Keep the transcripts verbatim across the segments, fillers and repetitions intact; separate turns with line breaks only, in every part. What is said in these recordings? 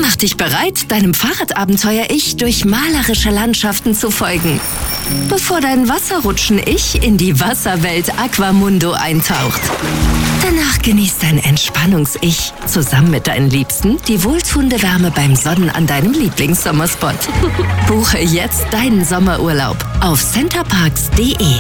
Mach dich bereit, deinem Fahrradabenteuer-Ich durch malerische Landschaften zu folgen, bevor dein Wasserrutschen-Ich in die Wasserwelt Aquamundo eintaucht. Danach genießt dein Entspannungs-Ich zusammen mit deinen Liebsten die wohltuende Wärme beim Sonnen an deinem Lieblingssommerspot. Buche jetzt deinen Sommerurlaub auf centerparks punkt de.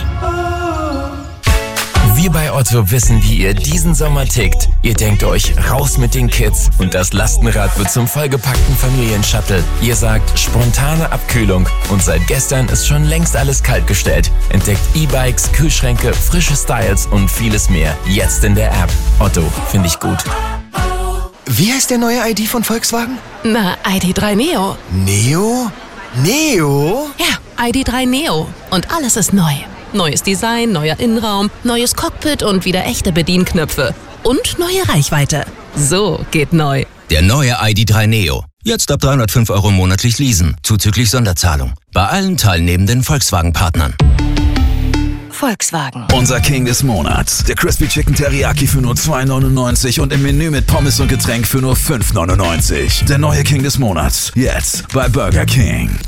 Wir bei Otto wissen, wie ihr diesen Sommer tickt. Ihr denkt euch, raus mit den Kids und das Lastenrad wird zum vollgepackten Familienshuttle. Ihr sagt, spontane Abkühlung und seit gestern ist schon längst alles kaltgestellt. Entdeckt E-Bikes, Kühlschränke, frische Styles und vieles mehr. Jetzt in der App. Otto, finde ich gut.
Wie heißt der neue I D von Volkswagen?
Na, I D drei Neo.
Neo? Neo?
Ja, I D drei Neo. Und alles ist neu. Neues Design, neuer Innenraum, neues Cockpit und wieder echte Bedienknöpfe. Und neue Reichweite. So geht neu.
Der neue I D drei Neo. Jetzt ab dreihundertfünf Euro monatlich leasen, zuzüglich Sonderzahlung. Bei allen teilnehmenden Volkswagen-Partnern.
Volkswagen.
Unser King des Monats. Der Crispy Chicken Teriyaki für nur zwei neunundneunzig und im Menü mit Pommes und Getränk für nur fünf neunundneunzig. Der neue King des Monats. Jetzt bei Burger King.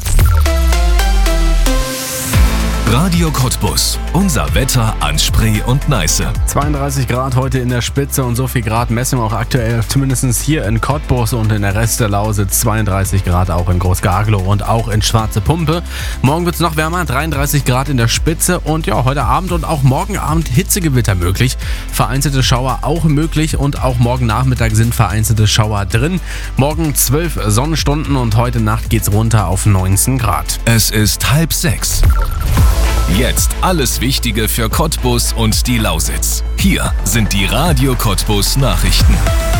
Radio Cottbus. Unser Wetter an Spree und Neiße.
zweiunddreißig Grad heute in der Spitze und so viel Grad messen wir auch aktuell, zumindest hier in Cottbus und in der Rest der Lausitz. zweiunddreißig Grad auch in Groß-Garglow und auch in Schwarze Pumpe. Morgen wird es noch wärmer, dreiunddreißig Grad in der Spitze und ja, heute Abend und auch morgen Abend Hitzegewitter möglich. Vereinzelte Schauer auch möglich und auch morgen Nachmittag sind vereinzelte Schauer drin. Morgen zwölf Sonnenstunden und heute Nacht geht's runter auf neunzehn Grad.
Es ist halb sechs. Jetzt alles Wichtige für Cottbus und die Lausitz. Hier sind die Radio Cottbus Nachrichten.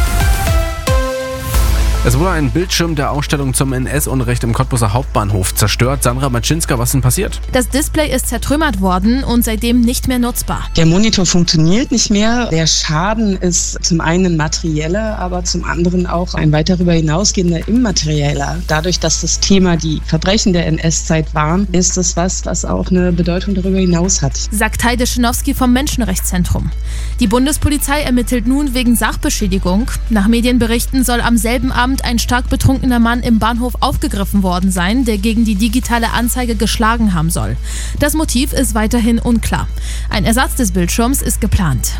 Es wurde ein Bildschirm der Ausstellung zum N S-Unrecht im Cottbuser Hauptbahnhof zerstört. Sandra Matschinska, was ist denn passiert?
Das Display ist zertrümmert worden und seitdem nicht mehr nutzbar.
Der Monitor funktioniert nicht mehr. Der Schaden ist zum einen materieller, aber zum anderen auch ein weit darüber hinausgehender immaterieller. Dadurch, dass das Thema die Verbrechen der N S-Zeit waren, ist es was, was auch eine Bedeutung darüber hinaus hat.
Sagt Heide Schinowski vom Menschenrechtszentrum. Die Bundespolizei ermittelt nun wegen Sachbeschädigung. Nach Medienberichten soll am selben Abend ein stark betrunkener Mann im Bahnhof aufgegriffen worden sein, der gegen die digitale Anzeige geschlagen haben soll. Das Motiv ist weiterhin unklar. Ein Ersatz des Bildschirms ist geplant.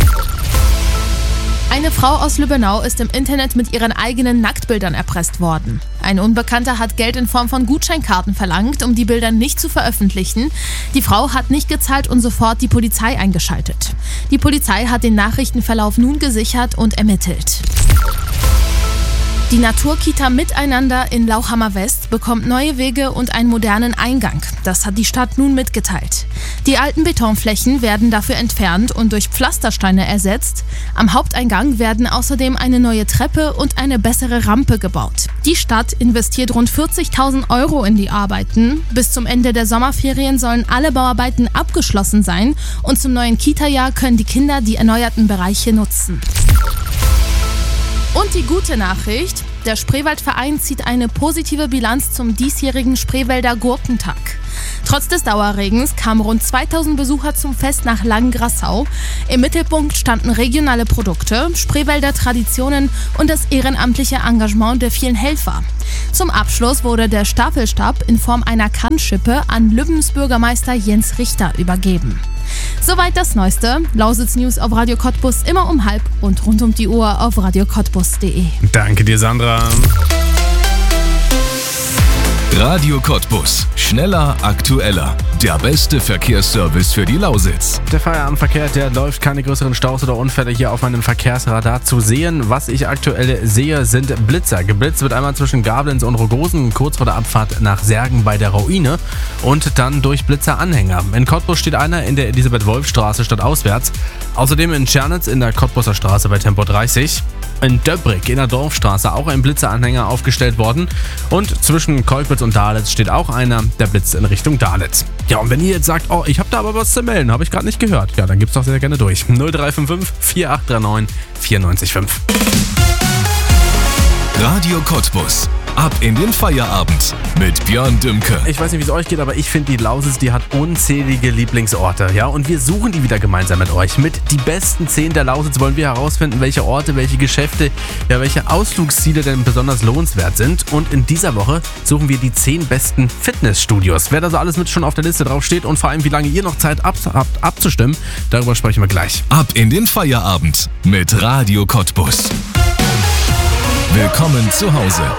Eine Frau aus Lübbenau ist im Internet mit ihren eigenen Nacktbildern erpresst worden. Ein Unbekannter hat Geld in Form von Gutscheinkarten verlangt, um die Bilder nicht zu veröffentlichen. Die Frau hat nicht gezahlt und sofort die Polizei eingeschaltet. Die Polizei hat den Nachrichtenverlauf nun gesichert und ermittelt. Die Naturkita Miteinander in Lauchhammer West bekommt neue Wege und einen modernen Eingang. Das hat die Stadt nun mitgeteilt. Die alten Betonflächen werden dafür entfernt und durch Pflastersteine ersetzt. Am Haupteingang werden außerdem eine neue Treppe und eine bessere Rampe gebaut. Die Stadt investiert rund vierzigtausend Euro in die Arbeiten. Bis zum Ende der Sommerferien sollen alle Bauarbeiten abgeschlossen sein und zum neuen Kita-Jahr können die Kinder die erneuerten Bereiche nutzen. Und die gute Nachricht, der Spreewaldverein zieht eine positive Bilanz zum diesjährigen Spreewälder Gurkentag. Trotz des Dauerregens kamen rund zweitausend Besucher zum Fest nach Langengrassau. Im Mittelpunkt standen regionale Produkte, Spreewälder Traditionen und das ehrenamtliche Engagement der vielen Helfer. Zum Abschluss wurde der Staffelstab in Form einer Kannschippe an Lübbens Bürgermeister Jens Richter übergeben. Soweit das Neueste. Lausitz News auf Radio Cottbus immer um halb und rund um die Uhr auf radio cottbus punkt de.
Danke dir, Sandra.
Radio Cottbus. Schneller, aktueller. Der beste Verkehrsservice für die Lausitz.
Der Feierabendverkehr, der läuft, keine größeren Staus oder Unfälle hier auf meinem Verkehrsradar zu sehen. Was ich aktuell sehe, sind Blitzer. Geblitzt wird einmal zwischen Gablenz und Rogosen, kurz vor der Abfahrt nach Särgen bei der Ruine und dann durch Blitzeranhänger. In Cottbus steht einer in der Elisabeth-Wolf-Straße stadtauswärts. Außerdem in Tschernitz in der Cottbuser Straße bei Tempo dreißig. In Döbrick in der Dorfstraße auch ein Blitzeranhänger aufgestellt worden. Und zwischen Kolkwitz und Dahlitz steht auch einer, der blitzt in Richtung Dahlitz. Ja, und wenn ihr jetzt sagt, oh, ich habe da aber was zu melden, habe ich gerade nicht gehört, ja, dann gibt's doch sehr gerne durch. null drei fünf fünf, vier acht drei neun, vier neun fünf.
Radio Cottbus. Ab in den Feierabend mit Björn Dümke.
Ich weiß nicht, wie es euch geht, aber ich finde, die Lausitz, die hat unzählige Lieblingsorte. Ja, und wir suchen die wieder gemeinsam mit euch. Mit die besten zehn der Lausitz wollen wir herausfinden, welche Orte, welche Geschäfte, ja, welche Ausflugsziele denn besonders lohnenswert sind. Und in dieser Woche suchen wir die zehn besten Fitnessstudios. Wer da so alles mit schon auf der Liste draufsteht und vor allem, wie lange ihr noch Zeit habt, habt abzustimmen, darüber sprechen wir gleich.
Ab in den Feierabend mit Radio Cottbus. Willkommen zu Hause.